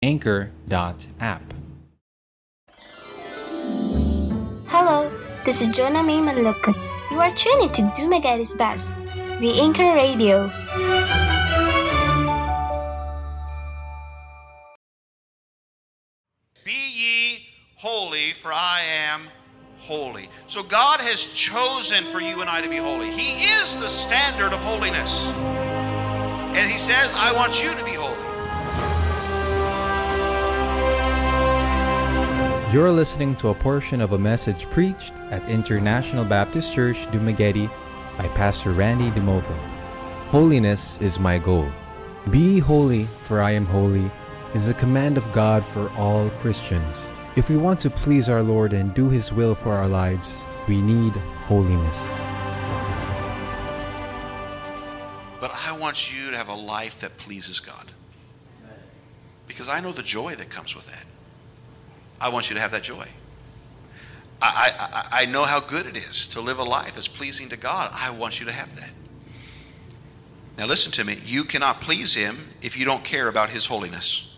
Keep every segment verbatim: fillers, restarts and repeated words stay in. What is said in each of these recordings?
anchor dot app. Hello, this is Jonah May Manlukut. You are tuned to Dumaguete's Best, the Anchor Radio. Be ye holy, for I am holy. So God has chosen for you and I to be holy. He is the standard of holiness. And He says, I want you to be holy. You're listening to a portion of a message preached at International Baptist Church, Dumaguete by Pastor Randy DeMova. Holiness is my goal. Be holy, for I am holy, is a command of God for all Christians. If we want to please our Lord and do His will for our lives, we need holiness. But I want you to have a life that pleases God. Because I know the joy that comes with that. I want you to have that joy. I, I, I know how good it is to live a life that's pleasing to God. I want you to have that. Now listen to me. You cannot please Him if you don't care about His holiness.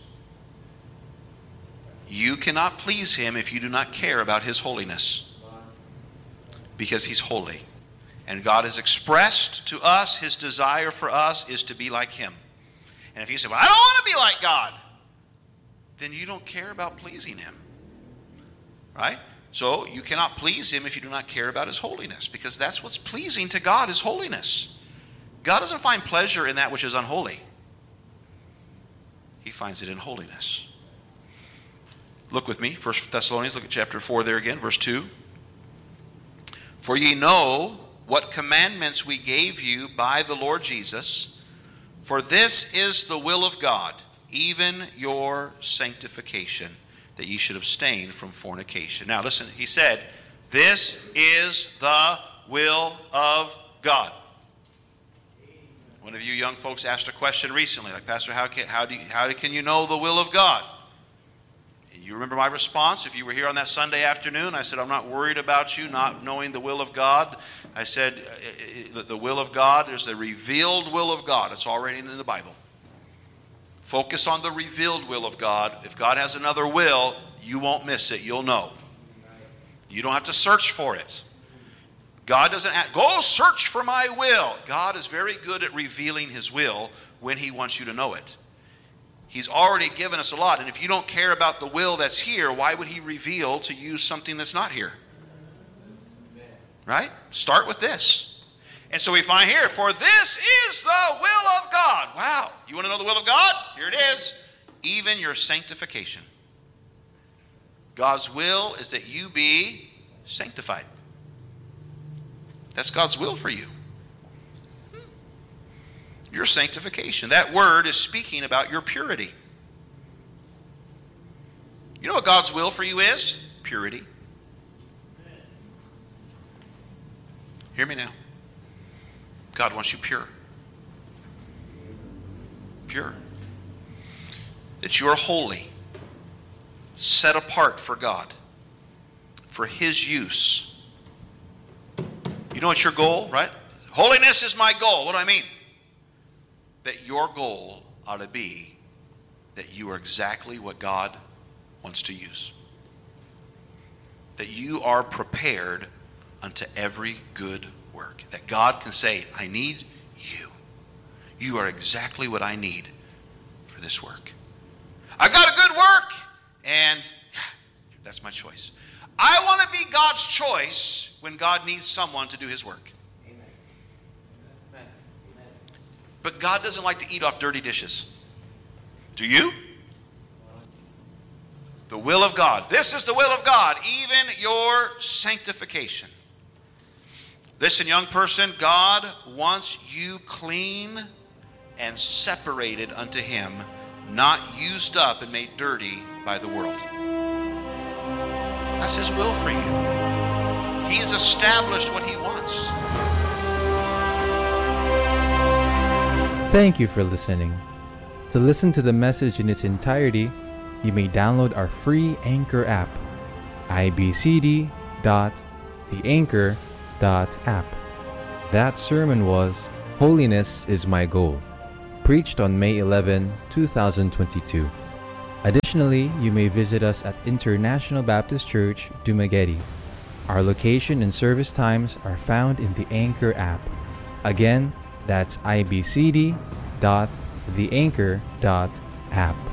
You cannot please Him if you do not care about His holiness. Because He's holy. And God has expressed to us His desire for us is to be like Him. And if you say, well, I don't want to be like God, then you don't care about pleasing Him. Right? So you cannot please Him if you do not care about His holiness, because that's what's pleasing to God, is holiness. God doesn't find pleasure in that which is unholy. He finds it in holiness. Look with me, First Thessalonians, look at chapter four there again, verse two. For ye know what commandments we gave you by the Lord Jesus, for this is the will of God, even your sanctification, that ye should abstain from fornication. Now listen, he said, this is the will of God. One of you young folks asked a question recently, like, Pastor, how can, how do you, how can you know the will of God? And you remember my response? If you were here on that Sunday afternoon, I said, I'm not worried about you not knowing the will of God. I said, the will of God, there's the revealed will of God. It's already in the Bible. Focus on the revealed will of God. If God has another will, you won't miss it. You'll know. You don't have to search for it. God doesn't ask, go search for my will. God is very good at revealing His will when He wants you to know it. He's already given us a lot. And if you don't care about the will that's here, why would He reveal to you something that's not here? Right? Start with this. And so we find here, for this is the will of God. Wow. You want to know the will of God? Here it is. Even your sanctification. God's will is that you be sanctified. That's God's will for you. Your sanctification. That word is speaking about your purity. You know what God's will for you is? Purity. Hear me now. God wants you pure. Pure. That you are holy, set apart for God, for His use. You know what's your goal, right? Holiness is my goal. What do I mean? That your goal ought to be that you are exactly what God wants to use. That you are prepared unto every good work. That God can say, I need you. You are exactly what I need for this work. I got a good work, and yeah, that's my choice. I want to be God's choice when God needs someone to do His work. Amen. Amen. But God doesn't like to eat off dirty dishes. Do you? The will of God. This is the will of God, even your sanctification. Listen, young person, God wants you clean and separated unto Him, not used up and made dirty by the world. That's His will for you. He's established what He wants. Thank you for listening. To listen to the message in its entirety, you may download our free Anchor app, i b c d dot the anchor dot app. That sermon was Holiness is My Goal, preached on May eleventh, twenty twenty-two. Additionally, you may visit us at International Baptist Church, Dumaguete. Our location and service times are found in the Anchor app. Again, that's i b c d dot the anchor dot app.